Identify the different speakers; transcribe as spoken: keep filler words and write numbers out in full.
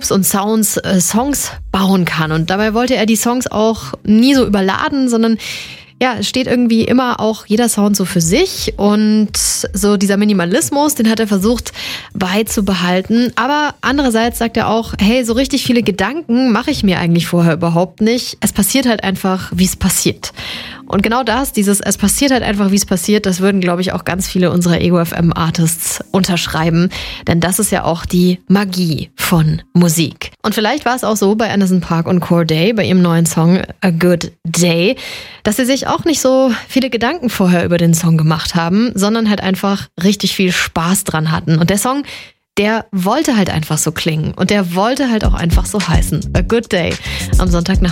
Speaker 1: Loops und Sounds äh, Songs bauen kann. Und dabei wollte er die Songs auch nie so überladen, sondern ja, es steht irgendwie immer auch jeder Sound so für sich und so dieser Minimalismus, den hat er versucht beizubehalten. Aber andererseits sagt er auch, hey, so richtig viele Gedanken mache ich mir eigentlich vorher überhaupt nicht. Es passiert halt einfach, wie es passiert. Und genau das, dieses es passiert halt einfach, wie es passiert, das würden, glaube ich, auch ganz viele unserer Ego F M Artists unterschreiben. Denn das ist ja auch die Magie von Musik. Und vielleicht war es auch so bei Anderson .Paak und Cordae, bei ihrem neuen Song A Good Day, dass sie sich auch nicht so viele Gedanken vorher über den Song gemacht haben, sondern halt einfach richtig viel Spaß dran hatten. Und der Song, der wollte halt einfach so klingen und der wollte halt auch einfach so heißen. A Good Day am Sonntag nach